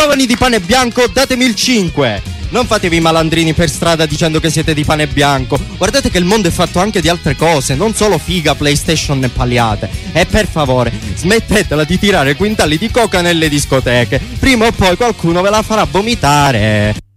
Giovani di pane bianco, datemi il 5. Non fatevi i malandrini per strada dicendo che siete di pane bianco. Guardate che il mondo è fatto anche di altre cose, non solo figa, PlayStation e pagliate. E per favore, smettetela di tirare quintali di coca nelle discoteche. Prima o poi qualcuno ve la farà vomitare.